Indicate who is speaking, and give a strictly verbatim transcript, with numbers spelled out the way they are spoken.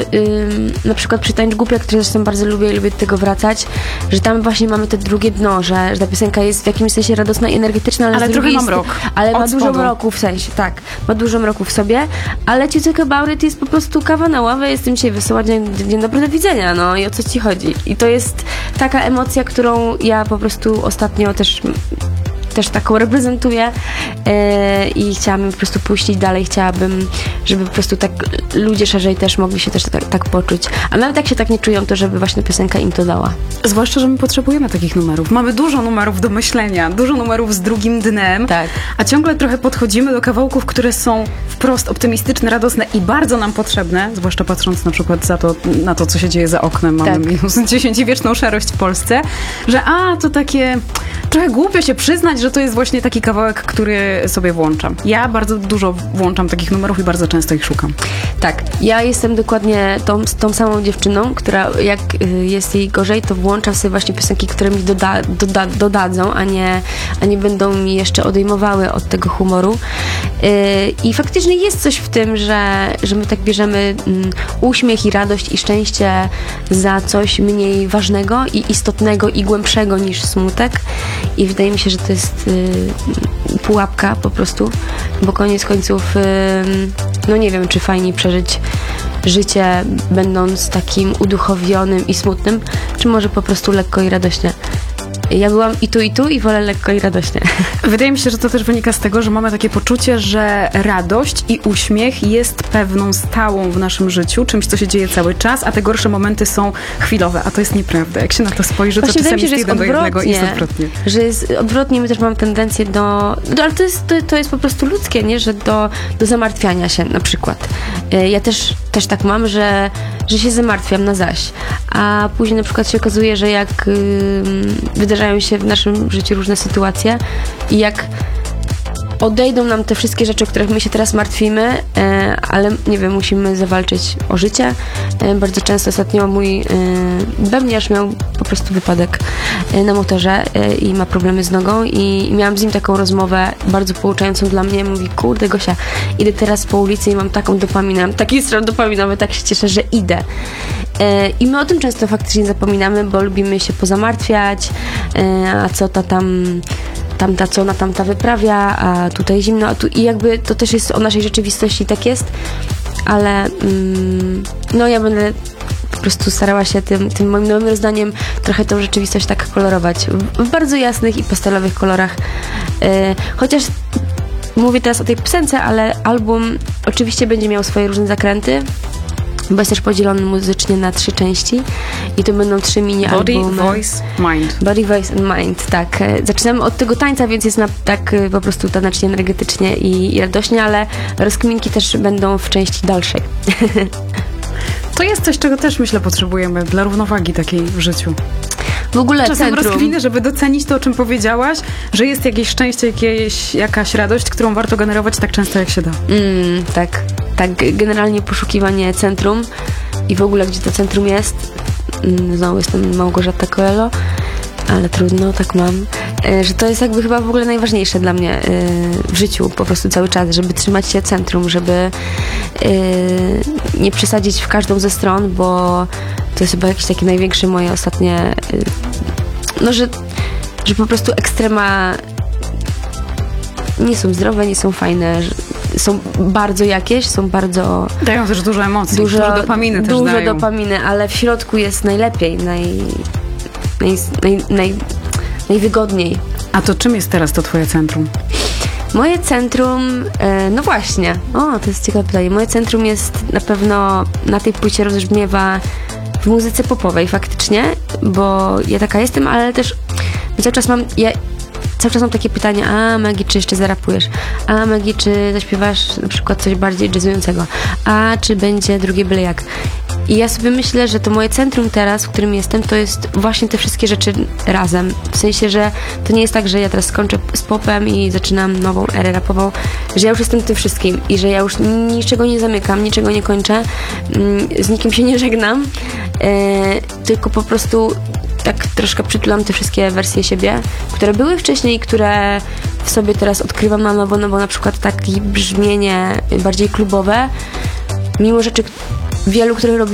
Speaker 1: ym, na przykład przy Tańcz Głupia, który zresztą bardzo lubię i lubię do tego wracać, że tam właśnie mamy te drugie dno, że, że ta piosenka jest w jakimś sensie radosna i energetyczna, ale,
Speaker 2: ale
Speaker 1: z
Speaker 2: trochę
Speaker 1: drugiej
Speaker 2: ma mrok.
Speaker 1: Ale ma
Speaker 2: Od
Speaker 1: dużo
Speaker 2: spodu.
Speaker 1: mroku w sensie, tak. Ma dużo mroku w sobie, ale Ci Think About It jest po prostu kawa na ławę, jestem dzisiaj wesoła, dzień, dzień dobry, do widzenia, no i o co Ci chodzi. I to jest taka emocja, którą ja po prostu ostatnio też też taką reprezentuję yy, i chciałabym po prostu puścić dalej, chciałabym, żeby po prostu tak ludzie szerzej też mogli się też tak, tak poczuć. A nawet jak się tak nie czują, to żeby właśnie piosenka im to dała.
Speaker 2: Zwłaszcza, że my potrzebujemy takich numerów. Mamy dużo numerów do myślenia, dużo numerów z drugim dnem,
Speaker 1: Tak.
Speaker 2: a ciągle trochę podchodzimy do kawałków, które są wprost optymistyczne, radosne i bardzo nam potrzebne, zwłaszcza patrząc na przykład za to, na to, co się dzieje za oknem. Mamy
Speaker 1: Tak.
Speaker 2: minus dziesięć i wieczną szarość w Polsce, że a, to takie trochę głupio się przyznać, że to jest właśnie taki kawałek, który sobie włączam. Ja bardzo dużo włączam takich numerów i bardzo często ich szukam.
Speaker 1: Tak, ja jestem dokładnie tą, tą samą dziewczyną, która jak y, jest jej gorzej, to włączam sobie właśnie piosenki, które mi doda, doda, dodadzą, a nie, a nie będą mi jeszcze odejmowały od tego humoru. Y, I faktycznie jest coś w tym, że, że my tak bierzemy mm, uśmiech i radość i szczęście za coś mniej ważnego i istotnego i głębszego niż smutek. I wydaje mi się, że to jest y, pułapka po prostu, bo koniec końców, y, no nie wiem, czy fajniej przeżyć życie będąc takim uduchowionym i smutnym, czy może po prostu lekko i radośnie. Ja byłam i tu, i tu i wolę lekko i radośnie.
Speaker 2: Wydaje mi się, że to też wynika z tego, że mamy takie poczucie, że radość i uśmiech jest pewną stałą w naszym życiu, czymś, co się dzieje cały czas, a te gorsze momenty są chwilowe, a to jest nieprawda. Jak się na to spojrzy, to
Speaker 1: Właśnie
Speaker 2: czasami
Speaker 1: wydaje mi się,
Speaker 2: jest
Speaker 1: że jest
Speaker 2: jeden do jednego i jest
Speaker 1: odwrotnie.
Speaker 2: odwrotnie.
Speaker 1: Że jest odwrotnie, my też mamy tendencję do... do ale to jest, to, to jest po prostu ludzkie, nie? Że do, do zamartwiania się na przykład. Y, Ja też, też tak mam, że, że się zamartwiam na zaś. A później na przykład się okazuje, że jak y, wydarzają się w naszym życiu różne sytuacje i jak odejdą nam te wszystkie rzeczy, o których my się teraz martwimy, e, ale nie wiem, musimy zawalczyć o życie. E, bardzo często ostatnio mój e, bębniarz miał po prostu wypadek e, na motorze e, i ma problemy z nogą i, i miałam z nim taką rozmowę bardzo pouczającą dla mnie. Mówi, kurde Gosia, idę teraz po ulicy i mam taką dopaminę, mam taki strzał dopaminowy, tak się cieszę, że idę. E, I my o tym często faktycznie zapominamy, bo lubimy się pozamartwiać, e, a co ta tam tamta, co ona tamta wyprawia, a tutaj zimno, a tu i jakby to też jest o naszej rzeczywistości, tak jest, ale mm, no ja będę po prostu starała się tym, tym moim nowym rozdaniem trochę tą rzeczywistość tak kolorować w, w bardzo jasnych i pastelowych kolorach, yy, chociaż mówię teraz o tej piosence, ale album oczywiście będzie miał swoje różne zakręty, bo jest też podzielony muzycznie na trzy części i to będą trzy mini-albumy.
Speaker 2: Body, Voice, Mind.
Speaker 1: Body, Voice and Mind, tak. Zaczynamy od tego tańca, więc jest na, tak po prostu tanecznie, energetycznie i, i radośnie, ale rozkminki też będą w części dalszej.
Speaker 2: To jest coś, czego też myślę potrzebujemy dla równowagi takiej w życiu.
Speaker 1: W ogóle
Speaker 2: Czasem
Speaker 1: centrum.
Speaker 2: rozkminy, żeby docenić to, o czym powiedziałaś, że jest jakieś szczęście, jakieś, jakaś radość, którą warto generować tak często, jak się da.
Speaker 1: Mm, tak, tak. Generalnie poszukiwanie centrum i w ogóle, gdzie to centrum jest. Mm, znowu jestem Małgorzata Coelho, ale trudno, tak mam. E, że to jest jakby chyba w ogóle najważniejsze dla mnie e, w życiu po prostu cały czas, żeby trzymać się centrum, żeby e, nie przesadzić w każdą ze stron, bo to jest chyba jakieś takie największe moje ostatnie e, no, że, że po prostu ekstrema nie są zdrowe, nie są fajne, że są bardzo jakieś, są bardzo...
Speaker 2: Dają też dużo emocji, dużo, dużo dopaminy też
Speaker 1: Dużo
Speaker 2: dają.
Speaker 1: dopaminy, ale w środku jest najlepiej, naj, naj, naj, naj, najwygodniej.
Speaker 2: A to czym jest teraz to twoje centrum?
Speaker 1: Moje centrum, e, no właśnie, o, to jest ciekawe pytanie. Moje centrum jest na pewno na tej płycie rozbrzmiewa w muzyce popowej faktycznie, bo ja taka jestem, ale też cały czas mam... Ja, Cały czas mam takie pytania, a Maggie, czy jeszcze zarapujesz? A Maggie, czy zaśpiewasz na przykład coś bardziej jazzującego? A czy będzie drugie byle jak? I ja sobie myślę, że to moje centrum teraz, w którym jestem, to jest właśnie te wszystkie rzeczy razem. W sensie, że to nie jest tak, że ja teraz skończę z popem i zaczynam nową erę rapową, że ja już jestem tym wszystkim i że ja już niczego nie zamykam, niczego nie kończę, z nikim się nie żegnam, tylko po prostu tak troszkę przytulam te wszystkie wersje siebie, które były wcześniej, które w sobie teraz odkrywam na nowo, no bo na przykład takie brzmienie bardziej klubowe, mimo rzeczy wielu, których robi